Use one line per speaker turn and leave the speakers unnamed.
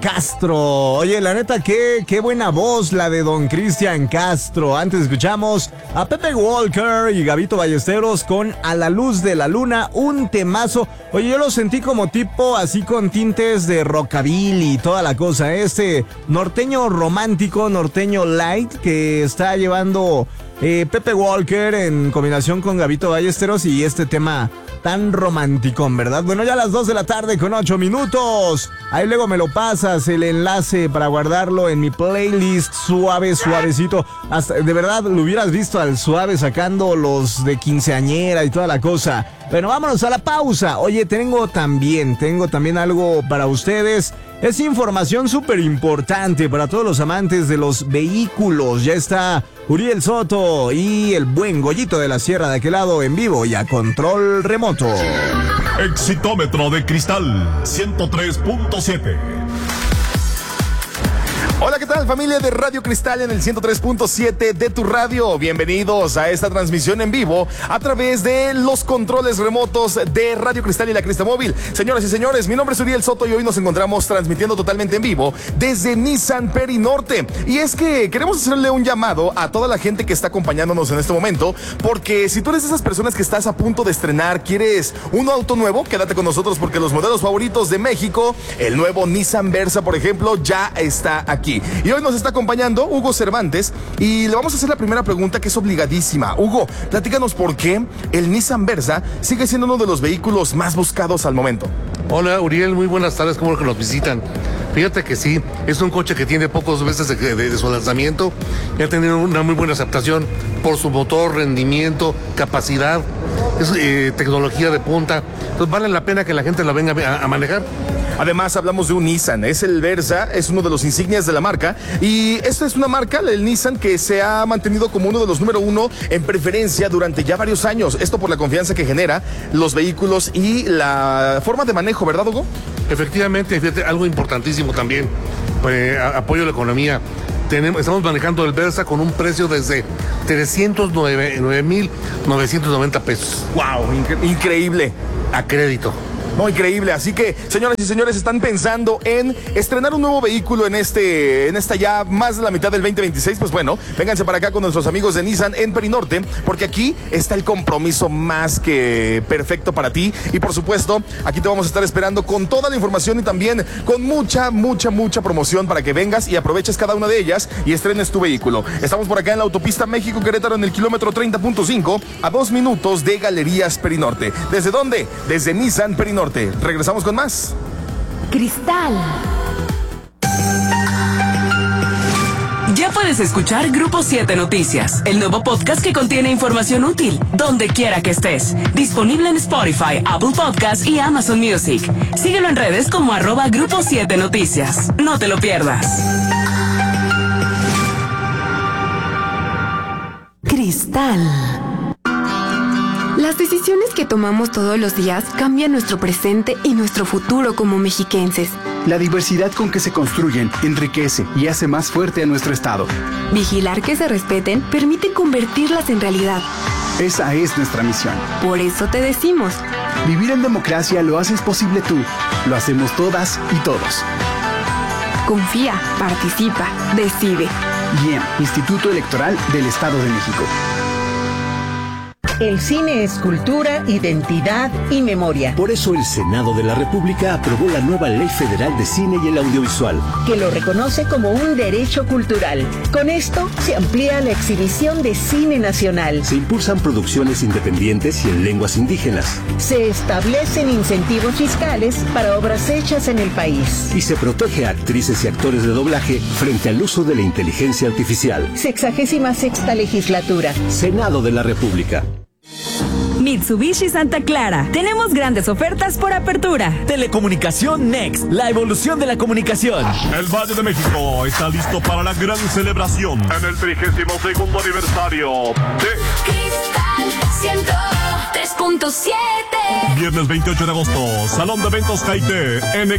Castro. Oye, la neta, qué buena voz la de don Cristian Castro. Antes escuchamos a Pepe Walker y Gabito Ballesteros con A la luz de la luna, un temazo. Oye, yo lo sentí como tipo así con tintes de rockabilly y toda la cosa. Este norteño romántico, norteño light que está llevando Pepe Walker en combinación con Gabito Ballesteros y este tema tan romanticón, ¿verdad? Bueno, ya a las 2 de la tarde con 8 minutos. Ahí luego me lo pasas el enlace para guardarlo en mi playlist suavecito. Hasta, de verdad, lo hubieras visto al Suave sacando los de quinceañera y toda la cosa. Bueno, vámonos a la pausa. Oye, tengo también algo para ustedes. Es información súper importante para todos los amantes de los vehículos. Ya está Uriel Soto y el buen Goyito de la Sierra de aquel lado en vivo y a control remoto.
Exitómetro de Cristal 103.7.
Hola, ¿qué tal, familia de Radio Cristal en el 103.7 de tu radio? Bienvenidos a esta transmisión en vivo a través de los controles remotos de Radio Cristal y la Crista Móvil. Señoras y señores, mi nombre es Uriel Soto y hoy nos encontramos transmitiendo totalmente en vivo desde Nissan Perinorte. Y es que queremos hacerle un llamado a toda la gente que está acompañándonos en este momento, porque si tú eres de esas personas que estás a punto de estrenar, quieres un auto nuevo, quédate con nosotros porque los modelos favoritos de México, el nuevo Nissan Versa, por ejemplo, ya está aquí. Y hoy nos está acompañando Hugo Cervantes y le vamos a hacer la primera pregunta que es obligadísima. Hugo, platícanos por qué el Nissan Versa sigue siendo uno de los vehículos más buscados al momento.
Hola Uriel, muy buenas tardes, ¿cómo que nos visitan? Fíjate que sí, es un coche que tiene pocos meses de su lanzamiento y ha tenido una muy buena aceptación por su motor, rendimiento, capacidad, es tecnología de punta, entonces vale la pena que la gente la venga a manejar.
Además, hablamos de un Nissan, es el Versa, es uno de los insignias de la marca y esta es una marca, el Nissan, que se ha mantenido como uno de los número uno en preferencia durante ya varios años. Esto por la confianza que genera los vehículos y la forma de manejo, ¿verdad, Hugo?
Efectivamente, fíjate, algo importantísimo también, apoyo a la economía. Estamos manejando el Versa con un precio desde 309,990 pesos.
¡Wow! Increíble.
A crédito.
No, increíble. Así que, señoras y señores, están pensando en estrenar un nuevo vehículo en esta ya más de la mitad del 2026. Pues bueno, vénganse para acá con nuestros amigos de Nissan en Perinorte, porque aquí está el compromiso más que perfecto para ti. Y por supuesto, aquí te vamos a estar esperando con toda la información y también con mucha promoción para que vengas y aproveches cada una de ellas y estrenes tu vehículo. Estamos por acá en la autopista México-Querétaro en el kilómetro 30.5 a 2 minutos de Galerías Perinorte. ¿Desde dónde? Desde Nissan Perinorte. Regresamos con más.
Cristal. Ya puedes escuchar Grupo 7 Noticias, el nuevo podcast que contiene información útil, donde quiera que estés. Disponible en Spotify, Apple Podcasts y Amazon Music. Síguelo en redes como @Grupo 7 Noticias. No te lo pierdas. Cristal.
Las decisiones que tomamos todos los días cambian nuestro presente y nuestro futuro como mexiquenses.
La diversidad con que se construyen enriquece y hace más fuerte a nuestro estado.
Vigilar que se respeten permite convertirlas en realidad.
Esa es nuestra misión.
Por eso te decimos:
vivir en democracia lo haces posible tú, lo hacemos todas y todos.
Confía, participa, decide.
IEM, Instituto Electoral del Estado de México.
El cine es cultura, identidad y memoria.
Por eso el Senado de la República aprobó la nueva Ley Federal de Cine y el Audiovisual,
que lo reconoce como un derecho cultural. Con esto se amplía la exhibición de cine nacional.
Se impulsan producciones independientes y en lenguas indígenas.
Se establecen incentivos fiscales para obras hechas en el país.
Y se protege a actrices y actores de doblaje frente al uso de la inteligencia artificial.
66ª legislatura.
Senado de la República.
Mitsubishi Santa Clara. Tenemos grandes ofertas por apertura.
Telecomunicación Next, la evolución de la comunicación.
El Valle de México está listo para la gran celebración en el 32º aniversario de
Cristal 103.7.
Viernes 28 de agosto, Salón de Eventos Caité, en